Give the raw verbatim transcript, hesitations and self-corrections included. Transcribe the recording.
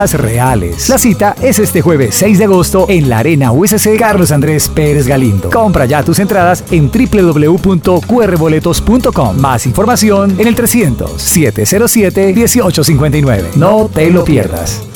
reales. La cita es este jueves seis de agosto en la Arena U S C Carlos Andrés Pérez Galindo. Compra ya tus entradas en doble u doble u doble u punto q r boletos punto com. Más información en el trescientos, setecientos siete, dieciocho cincuenta y nueve. No te lo pierdas.